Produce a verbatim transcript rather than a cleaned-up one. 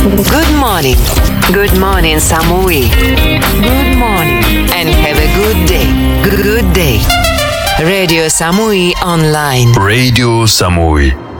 Good morning. Good morning, Samui. Good morning. And have a good day. Good day. Radio Samui Online. Radio Samui.